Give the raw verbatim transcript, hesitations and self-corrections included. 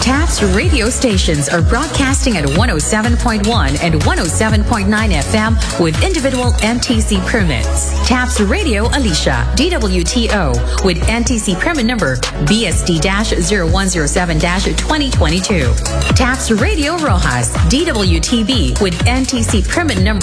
TAPS radio stations are broadcasting at one oh seven point one and one oh seven point nine F M with individual N T C permits. TAPS Radio Alicia, D W T O, with N T C permit number B S D zero one zero seven twenty twenty-two. TAPS Radio Rojas, D W T B, with N T C permit number